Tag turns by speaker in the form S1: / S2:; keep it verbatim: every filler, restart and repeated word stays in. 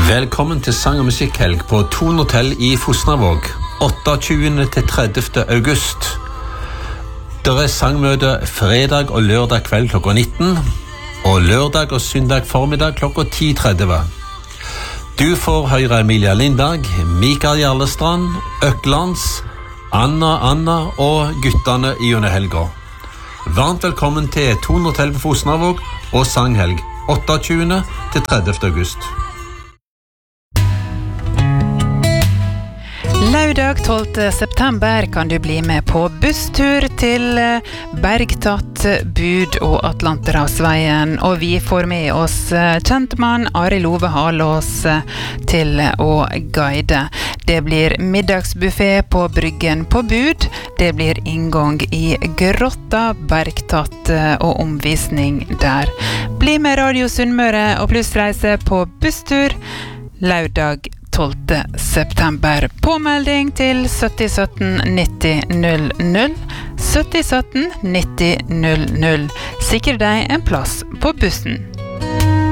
S1: Velkommen til sang- og musikkhelg på Thon Hotel i Fosnavåg, otteogtyvende til tredivte august. Der er sangmøte fredag og lørdag kveld klokka nitten, og lørdag og søndag formiddag klokka ti tretti. Du får høre Emilia Lindberg, Mikael Jarlestrand, Øklands, Anna Anna og guttene i under helga. Varmt velkommen til Thon Hotel på Fosnavåg og sanghelg otteogtyvende til tredivte august.
S2: Lørdag tolvte september kan du bli med på busstur til Bergtatt, Bud og Atlanterhavsveien, og vi får med oss kjentmann Arild Ove Halås til å guide. Det blir middagsbuffet på Bryggen på Bud, det blir inngang i Grotta, Bergtatt og omvisning der. Bli med Radio Sunnmøre og plussreise på busstur lørdag tolvte september. Påmelding til sytti sytten nitti null null. sytti sytten nitti null null. Sikre deg en plass på bussen.